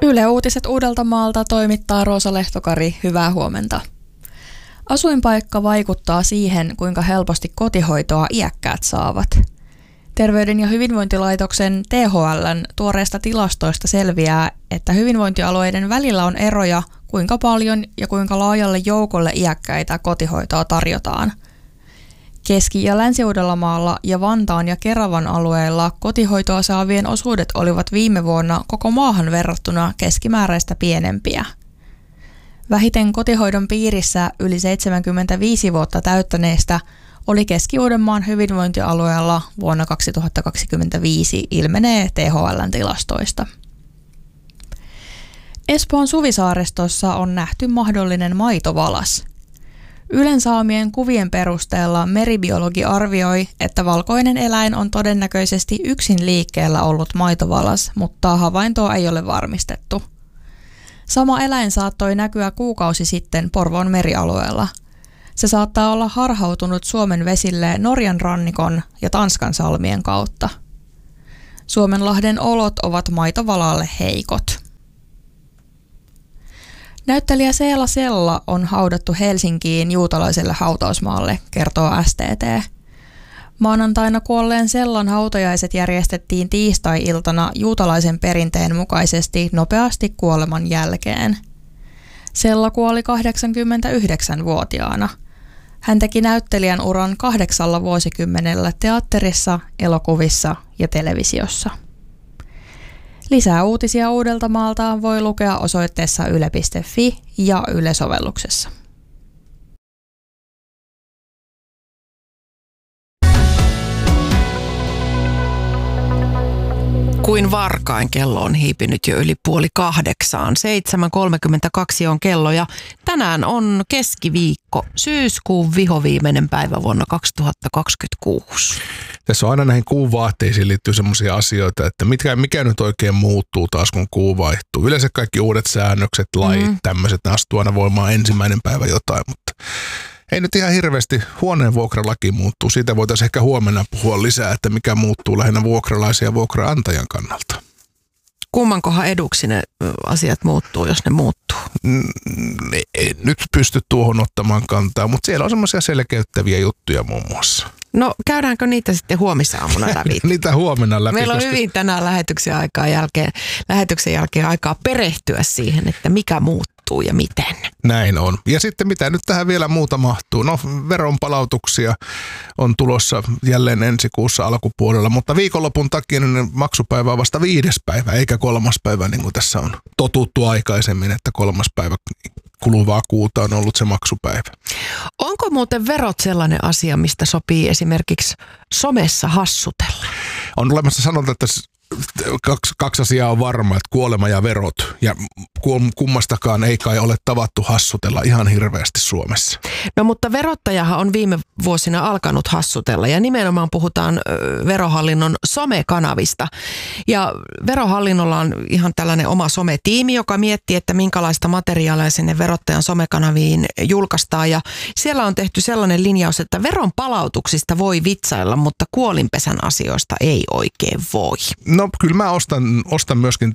Yle Uutiset Uudeltamaalta toimittaa Roosa Lehtokari. Hyvää huomenta. Asuinpaikka vaikuttaa siihen, kuinka helposti kotihoitoa iäkkäät saavat. Terveyden ja hyvinvointilaitoksen THL:n tuoreista tilastoista selviää, että hyvinvointialueiden välillä on eroja, kuinka paljon ja kuinka laajalle joukolle iäkkäitä kotihoitoa tarjotaan. Keski- ja Länsi-Uudellamaalla ja Vantaan ja Keravan alueella kotihoitoa saavien osuudet olivat viime vuonna koko maahan verrattuna keskimääräistä pienempiä. Vähiten kotihoidon piirissä yli 75 vuotta täyttäneistä oli Keski-Uudenmaan hyvinvointialueella vuonna 2025, ilmenee THL:n tilastoista. Espoon Suvisaaristossa on nähty mahdollinen maitovalas. Ylen saamien kuvien perusteella meribiologi arvioi, että valkoinen eläin on todennäköisesti yksin liikkeellä ollut maitovalas, mutta havaintoa ei ole varmistettu. Sama eläin saattoi näkyä kuukausi sitten Porvoon merialueella. Se saattaa olla harhautunut Suomen vesille Norjan rannikon ja Tanskan salmien kautta. Suomenlahden olot ovat maitovalalle heikot. Näyttelijä Seela Sella on haudattu Helsinkiin juutalaiselle hautausmaalle, kertoo STT. Maanantaina kuolleen Sellan hautajaiset järjestettiin tiistai-iltana juutalaisen perinteen mukaisesti nopeasti kuoleman jälkeen. Sella kuoli 89-vuotiaana. Hän teki näyttelijän uran 8 vuosikymmenellä teatterissa, elokuvissa ja televisiossa. Lisää uutisia Uudeltamaalta voi lukea osoitteessa yle.fi ja Yle-sovelluksessa. Kuin varkain kello on hiipinyt jo yli 7:30. 7:32 on kello ja tänään on keskiviikko, syyskuun vihoviimeinen päivä vuonna 2026. Tässä on aina näihin kuun vaatteisiin liittyy semmoisia asioita, että mikä nyt oikein muuttuu taas kun kuu vaihtuu. Yleensä kaikki uudet säännökset, lait, tämmöiset, ne astuu aina voimaan ensimmäinen päivä jotain, mutta ei nyt ihan hirveästi. Huoneen vuokralaki muuttuu. Siitä voitaisiin ehkä huomenna puhua lisää, että mikä muuttuu lähinnä vuokralaisia ja vuokraantajan kannalta. Kummankohan eduksi ne asiat muuttuu, jos ne muuttuu? En nyt pysty tuohon ottamaan kantaa, mutta siellä on semmoisia selkeyttäviä juttuja muun muassa. No käydäänkö niitä sitten huomisaamuna läpi? Niitä huomenna läpi. Meillä on hyvin tänään lähetyksen jälkeen aikaa perehtyä siihen, että mikä muuttuu ja miten. Näin on. Ja sitten mitä nyt tähän vielä muuta mahtuu? No veronpalautuksia on tulossa jälleen ensi kuussa alkupuolella, mutta viikonlopun takia niin maksupäivä on vasta 5. päivä eikä 3. päivä niin kuin tässä on totuttu aikaisemmin, että 3. päivä kuluvaa kuuta on ollut se maksupäivä. Onko muuten verot sellainen asia, mistä sopii esimerkiksi somessa hassutella? On olemassa sanonta, että kaksi asiaa on varma, että kuolema ja verot. Ja kummastakaan ei kai ole tavattu hassutella ihan hirveästi Suomessa. No mutta verottajahan on viime vuosina alkanut hassutella ja nimenomaan puhutaan Verohallinnon somekanavista. Ja Verohallinnolla on ihan tällainen oma sometiimi, joka miettii, että minkälaista materiaalia sinne verottajan somekanaviin julkaistaan. Ja siellä on tehty sellainen linjaus, että veron palautuksista voi vitsailla, mutta kuolinpesän asioista ei oikein voi. No kyllä mä ostan myöskin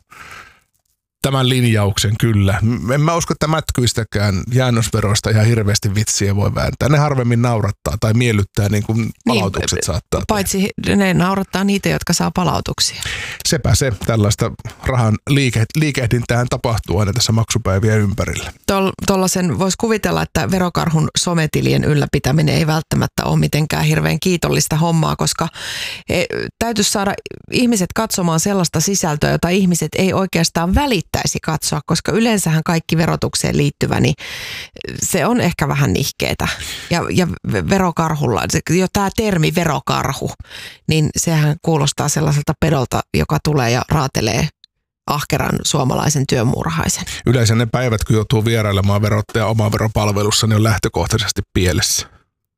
tämän linjauksen kyllä. En mä usko, että mätkyistäkään jäännösveroista ihan hirveästi vitsiä voi vääntää. Ne harvemmin naurattaa tai miellyttää niin kuin palautukset saattaa. Paitsi ne naurattaa niitä, jotka saa palautuksia. Sepä se. Tällaista rahan liikehdintään tapahtuu aina tässä maksupäivien ympärillä. Tuollaisen voisi kuvitella, että verokarhun sometilien ylläpitäminen ei välttämättä ole mitenkään hirveän kiitollista hommaa, koska täytyisi saada ihmiset katsomaan sellaista sisältöä, jota ihmiset ei oikeastaan välittäisi katsoa, koska yleensähän kaikki verotukseen liittyvä, niin se on ehkä vähän nihkeetä. Ja verokarhulla, jo tämä termi verokarhu, niin sehän kuulostaa sellaiselta pedolta, joka tulee ja raatelee ahkeran suomalaisen työmuurahaisen. Yleensä ne päivät, kun joutuu vierailemaan verottajan oman veropalvelussa, niin on lähtökohtaisesti pielessä.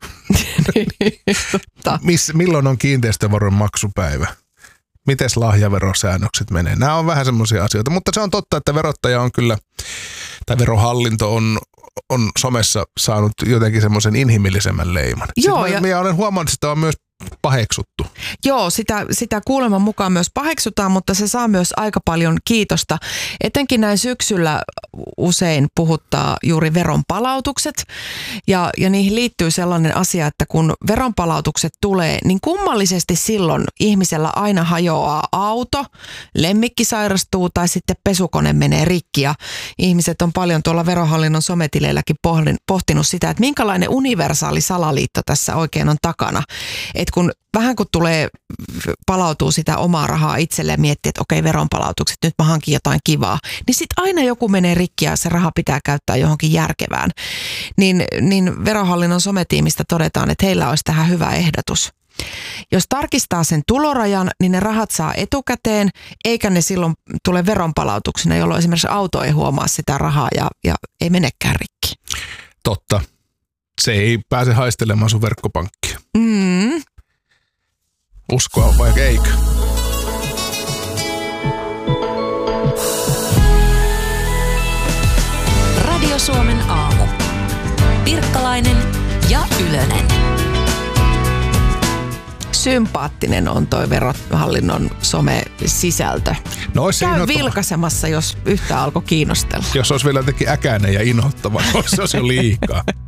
Milloin on kiinteistöveron maksupäivä? Mites lahjaverosäännökset menee? Nämä on vähän semmoisia asioita, mutta se on totta, että verottaja on kyllä, tai verohallinto on somessa saanut jotenkin semmoisen inhimillisemmän leiman. Joo, ja olen huomannut, että sitä on myös paheksuttu. Joo, sitä kuuleman mukaan myös paheksutaan, mutta se saa myös aika paljon kiitosta. Etenkin näin syksyllä usein puhuttaa juuri veronpalautukset ja niihin liittyy sellainen asia, että kun veronpalautukset tulee, niin kummallisesti silloin ihmisellä aina hajoaa auto, lemmikki sairastuu tai sitten pesukone menee rikki ja ihmiset on paljon tuolla Verohallinnon sometileilläkin pohtinut sitä, että minkälainen universaali salaliitto tässä oikein on takana. Että kun palautuu sitä omaa rahaa itselleen ja miettii, että okei, veronpalautukset, nyt mä hankin jotain kivaa, niin sitten aina joku menee rikki ja se raha pitää käyttää johonkin järkevään. Niin Verohallinnon sometiimistä todetaan, että heillä olisi tähän hyvä ehdotus. Jos tarkistaa sen tulorajan, niin ne rahat saa etukäteen, eikä ne silloin tule veronpalautuksena, jolloin esimerkiksi auto ei huomaa sitä rahaa ja ei menekään rikki. Totta. Se ei pääse haistelemaan sun verkkopankkia. Uskoa vai eikö? Radio Suomen aamu. Pirkkalainen ja Ylönen. Sympaattinen on toi Verohallinnon some-sisältö. No, käy vilkaisemassa, jos yhtään alkoi kiinnostella. Jos olisi vielä jotenkin äkäinen ja inhottava, se olisi jo liikaa.